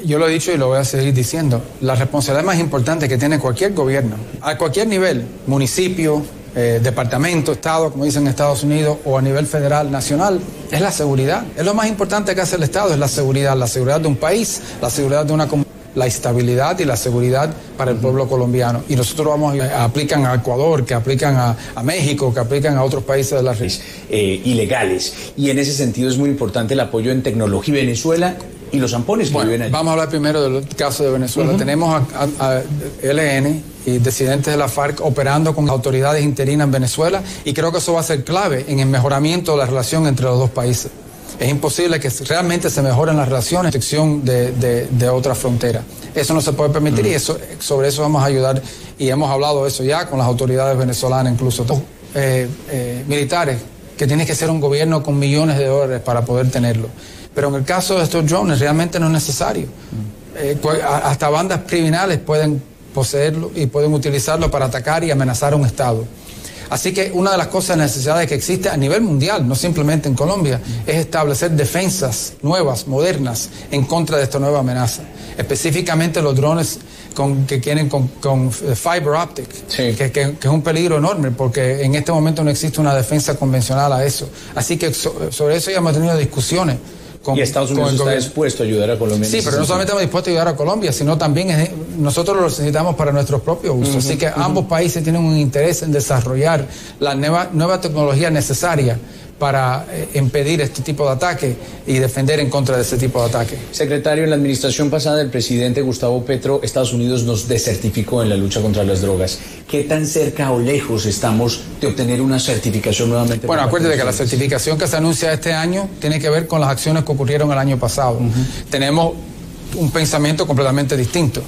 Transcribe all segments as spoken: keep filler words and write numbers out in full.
yo lo he dicho y lo voy a seguir diciendo, la responsabilidad más importante que tiene cualquier gobierno, a cualquier nivel, municipio, eh, departamento, estado, como dicen en Estados Unidos, o a nivel federal, nacional, es la seguridad. Es lo más importante que hace el Estado, es la seguridad, la seguridad de un país, la seguridad de una comunidad, la estabilidad y la seguridad para el pueblo colombiano. Y nosotros vamos, a, aplican a Ecuador, que aplican a, a México, que aplican a otros países de la región. Eh, ilegales. Y en ese sentido es muy importante el apoyo en tecnología. Venezuela y los zampones que bueno, viven allí. Vamos a hablar primero del caso de Venezuela. Uh-huh. Tenemos a, a, a L N y disidentes de la FARC operando con autoridades interinas en Venezuela, y creo que eso va a ser clave en el mejoramiento de la relación entre los dos países. Es imposible que realmente se mejoren las relaciones en sección de, de, de otra frontera. Eso no se puede permitir, uh-huh. y eso, sobre eso vamos a ayudar, y hemos hablado de eso ya con las autoridades venezolanas, incluso eh, eh, militares, que tiene que ser un gobierno con millones de dólares para poder tenerlo. Pero en el caso de estos drones realmente no es necesario. Uh-huh. Eh, hasta bandas criminales pueden poseerlo y pueden utilizarlo para atacar y amenazar a un Estado. Así que una de las cosas, necesidades que existe a nivel mundial, no simplemente en Colombia, es establecer defensas nuevas, modernas, en contra de esta nueva amenaza. Específicamente los drones con, que tienen con, con fiber optic, sí. que, que, que es un peligro enorme, porque en este momento no existe una defensa convencional a eso. Así que so, sobre eso ya hemos tenido discusiones. Con, y Estados Unidos está dispuesto a ayudar a Colombia. Sí, pero no solamente estamos dispuestos a ayudar a Colombia, sino también es, nosotros lo necesitamos para nuestros propios usos. Uh-huh, Así que uh-huh. ambos países tienen un interés en desarrollar la nueva, nueva tecnología necesaria para eh, impedir este tipo de ataque y defender en contra de este tipo de ataque. Secretario, en la administración pasada del presidente Gustavo Petro, Estados Unidos nos desertificó en la lucha contra las drogas. ¿Qué tan cerca o lejos estamos de obtener una certificación nuevamente? Bueno, acuérdate que la certificación que se anuncia este año tiene que ver con las acciones que ocurrieron el año pasado. Uh-huh. Tenemos un pensamiento completamente distinto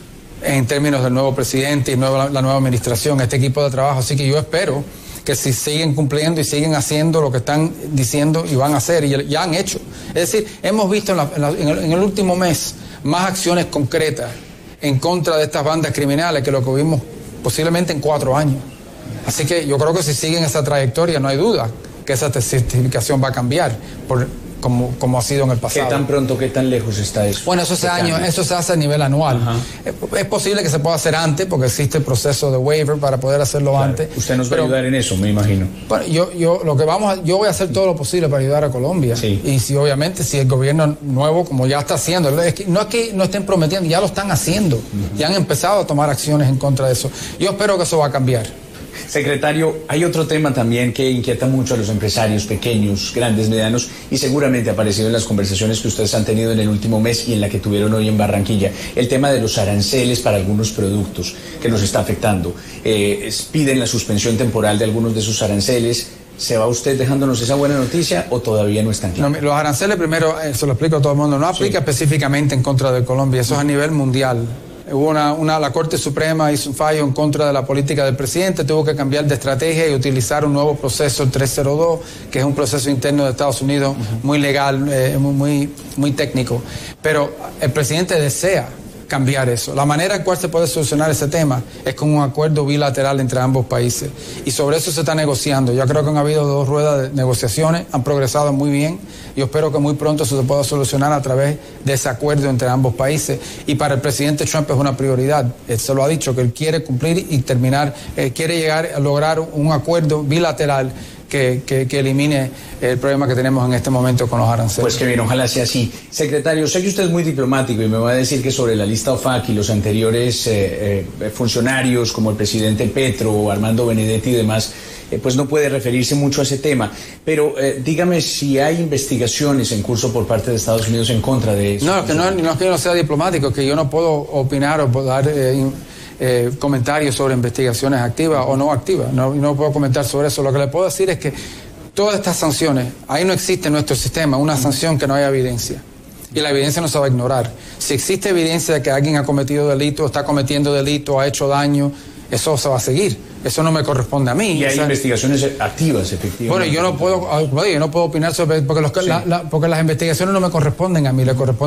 en términos del nuevo presidente y nueva, la nueva administración, este equipo de trabajo. Así que yo espero que si siguen cumpliendo y siguen haciendo lo que están diciendo y van a hacer y ya han hecho. Es decir, hemos visto en, la, en, la, en, el, en el último mes más acciones concretas en contra de estas bandas criminales que lo que vimos posiblemente en cuatro años. Así que yo creo que si siguen esa trayectoria no hay duda que esa certificación va a cambiar por, como, como ha sido en el pasado. ¿Qué tan pronto, qué tan lejos está eso? Bueno, eso, año, eso se hace a nivel anual. Es, es posible que se pueda hacer antes porque existe el proceso de waiver para poder hacerlo claro. antes. Usted nos pero, va a ayudar en eso, me imagino. Bueno, yo, yo, lo que vamos a, yo voy a hacer todo lo posible para ayudar a Colombia. Sí. Y si obviamente si el gobierno nuevo, como ya está haciendo, es que, no es que no estén prometiendo, ya lo están haciendo. Uh-huh. Ya han empezado a tomar acciones en contra de eso. Yo espero que eso va a cambiar. Secretario, hay otro tema también que inquieta mucho a los empresarios pequeños, grandes, medianos, y seguramente ha aparecido en las conversaciones que ustedes han tenido en el último mes y en la que tuvieron hoy en Barranquilla, el tema de los aranceles para algunos productos que nos está afectando. Eh, piden la suspensión temporal de algunos de esos aranceles. ¿Se va usted dejándonos esa buena noticia o todavía no están claros? No, los aranceles, primero, eh, se lo explico a todo el mundo, no aplica sí. específicamente en contra de Colombia, eso es a nivel mundial. Hubo una, una, la Corte Suprema hizo un fallo en contra de la política del presidente, tuvo que cambiar de estrategia y utilizar un nuevo proceso, el trescientos dos, que es un proceso interno de Estados Unidos uh-huh. muy legal, eh, muy, muy técnico. Pero el presidente desea cambiar eso. La manera en cual se puede solucionar ese tema es con un acuerdo bilateral entre ambos países. Y sobre eso se está negociando. Yo creo que han habido dos ruedas de negociaciones, han progresado muy bien. Yo espero que muy pronto eso se pueda solucionar a través de ese acuerdo entre ambos países. Y para el presidente Trump es una prioridad. Él se lo ha dicho, que él quiere cumplir y terminar, eh, quiere llegar a lograr un acuerdo bilateral Que, que, que elimine el problema que tenemos en este momento con los aranceles. Pues que bien, ojalá sea así. Secretario, sé que usted es muy diplomático y me va a decir que sobre la lista O F A C y los anteriores eh, eh, funcionarios como el presidente Petro, Armando Benedetti y demás, eh, pues no puede referirse mucho a ese tema. Pero eh, dígame si hay investigaciones en curso por parte de Estados Unidos en contra de eso. No, que no, no es que yo no sea diplomático, es que yo no puedo opinar o dar eh, Eh, comentarios sobre investigaciones activas o no activas. No, no puedo comentar sobre eso. Lo que le puedo decir es que todas estas sanciones, ahí no existe en nuestro sistema una sanción que no haya evidencia. Y la evidencia no se va a ignorar. Si existe evidencia de que alguien ha cometido delito, está cometiendo delito, ha hecho daño, eso se va a seguir. Eso no me corresponde a mí. Y hay esa... investigaciones activas, efectivamente. Bueno, yo no puedo, yo no puedo opinar sobre porque, los, sí. la, la, porque las investigaciones no me corresponden a mí, le corresponden